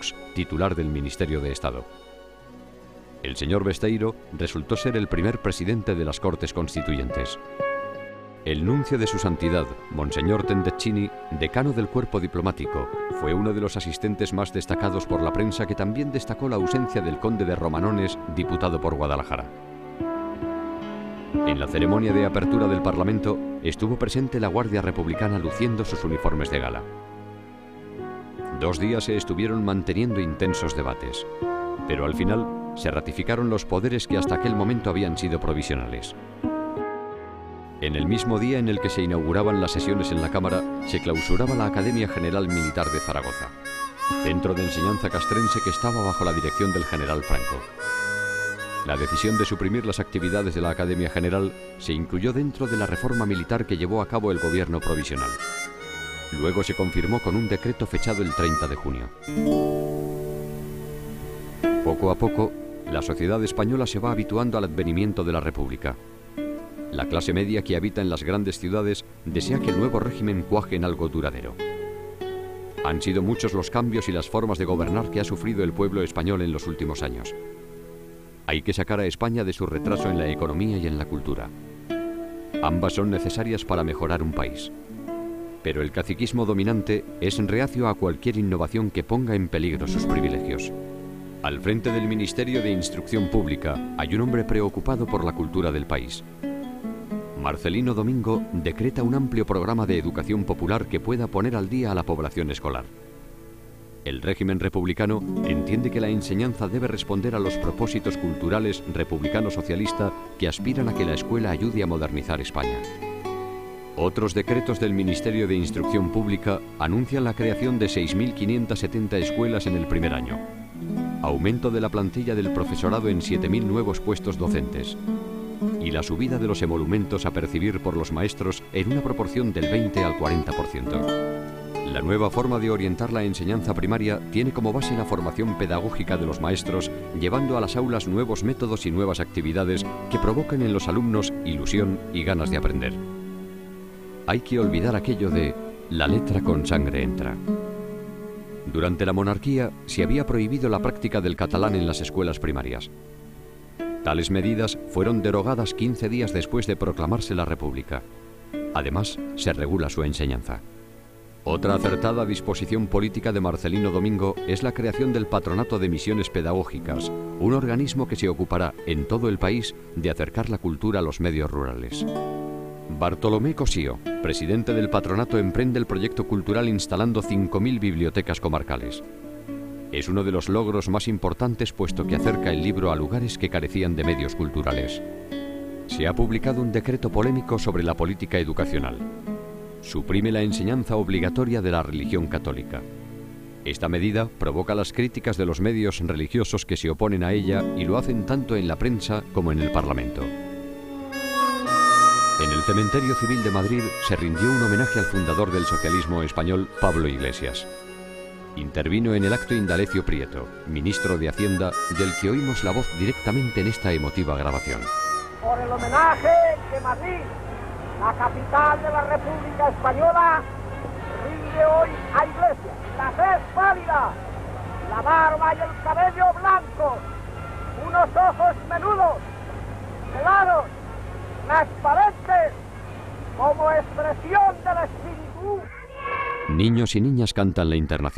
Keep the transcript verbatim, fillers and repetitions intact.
Fox, titular del Ministerio de Estado. El señor Besteiro resultó ser el primer presidente de las Cortes Constituyentes. El nuncio de su santidad, Monseñor Tendecchini, decano del cuerpo diplomático, fue uno de los asistentes más destacados por la prensa, que también destacó la ausencia del conde de Romanones, diputado por Guadalajara. En la ceremonia de apertura del Parlamento estuvo presente la Guardia Republicana luciendo sus uniformes de gala. Dos días se estuvieron manteniendo intensos debates, pero al final se ratificaron los poderes que hasta aquel momento habían sido provisionales. En el mismo día en el que se inauguraban las sesiones en la Cámara, se clausuraba la Academia General Militar de Zaragoza, centro de enseñanza castrense que estaba bajo la dirección del general Franco. La decisión de suprimir las actividades de la Academia General se incluyó dentro de la reforma militar que llevó a cabo el gobierno provisional. Luego se confirmó con un decreto fechado el treinta de junio. Poco a poco, la sociedad española se va habituando al advenimiento de la República. La clase media que habita en las grandes ciudades desea que el nuevo régimen cuaje en algo duradero. Han sido muchos los cambios y las formas de gobernar que ha sufrido el pueblo español en los últimos años. Hay que sacar a España de su retraso en la economía y en la cultura. Ambas son necesarias para mejorar un país. Pero el caciquismo dominante es reacio a cualquier innovación que ponga en peligro sus privilegios. Al frente del Ministerio de Instrucción Pública hay un hombre preocupado por la cultura del país. Marcelino Domingo decreta un amplio programa de educación popular que pueda poner al día a la población escolar. El régimen republicano entiende que la enseñanza debe responder a los propósitos culturales republicano-socialista que aspiran a que la escuela ayude a modernizar España. Otros decretos del Ministerio de Instrucción Pública anuncian la creación de seis mil quinientas setenta escuelas en el primer año, aumento de la plantilla del profesorado en siete mil nuevos puestos docentes y la subida de los emolumentos a percibir por los maestros en una proporción del veinte al cuarenta por ciento. La nueva forma de orientar la enseñanza primaria tiene como base la formación pedagógica de los maestros, llevando a las aulas nuevos métodos y nuevas actividades que provoquen en los alumnos ilusión y ganas de aprender. Hay que olvidar aquello de la letra con sangre entra. Durante la monarquía se había prohibido la práctica del catalán en las escuelas primarias. Tales medidas fueron derogadas quince días después de proclamarse la República. Además, se regula su enseñanza. Otra acertada disposición política de Marcelino Domingo es la creación del Patronato de Misiones Pedagógicas, un organismo que se ocupará en todo el país de acercar la cultura a los medios rurales. Bartolomé Cosío, presidente del patronato, emprende el proyecto cultural instalando cinco mil bibliotecas comarcales. Es uno de los logros más importantes puesto que acerca el libro a lugares que carecían de medios culturales. Se ha publicado un decreto polémico sobre la política educacional. Suprime la enseñanza obligatoria de la religión católica. Esta medida provoca las críticas de los medios religiosos que se oponen a ella y lo hacen tanto en la prensa como en el Parlamento. En el Cementerio Civil de Madrid se rindió un homenaje al fundador del socialismo español, Pablo Iglesias. Intervino en el acto Indalecio Prieto, ministro de Hacienda, del que oímos la voz directamente en esta emotiva grabación. Por el homenaje que Madrid, la capital de la República Española, rinde hoy a Iglesias. La tez pálida, la barba y el cabello blancos, unos ojos menudos, claros, transparentes, como expresión del espíritu. Niños y niñas cantan la internacional.